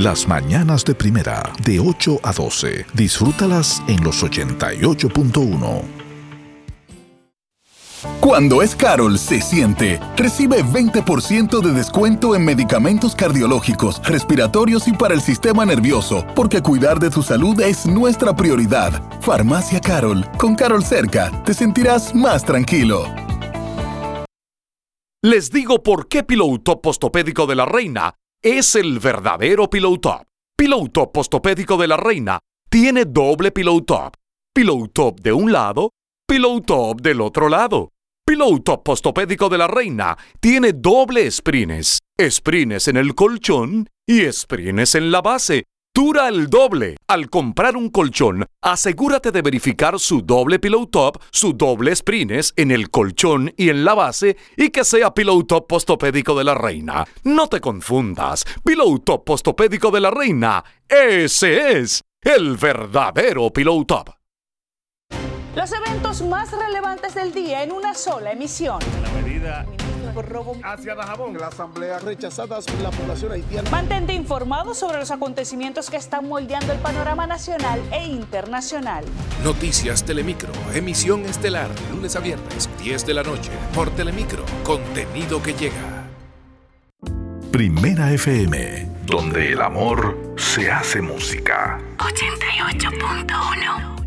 Las mañanas de primera, de 8 a 12. Disfrútalas en los 88.1. Cuando es Carol, se siente. Recibe 20% de descuento en medicamentos cardiológicos, respiratorios y para el sistema nervioso, porque cuidar de tu salud es nuestra prioridad. Farmacia Carol. Con Carol cerca, te sentirás más tranquilo. Les digo por qué Pillow Top Postopédico de la Reina es el verdadero Pillow Top. Pillow Top Postopédico de la Reina tiene doble Pillow Top. Pillow Top de un lado, Pillow Top del otro lado. Pillow Top Postopédico de la Reina tiene doble sprines. Sprines en el colchón y sprines en la base. Dura el doble. Al comprar un colchón, asegúrate de verificar su doble Pillow Top, su doble sprines en el colchón y en la base y que sea Pillow Top Postopédico de la Reina. No te confundas. Pillow Top Postopédico de la Reina, ese es el verdadero Pillow Top. Los eventos más relevantes del día en una sola emisión. La medida por robo hacia Dajabón. La asamblea rechazadas por la población haitiana. Mantente informado sobre los acontecimientos que están moldeando el panorama nacional e internacional. Noticias Telemicro, emisión estelar, lunes a viernes, 10 de la noche, por Telemicro, contenido que llega. Primera FM, donde el amor se hace música. 88.1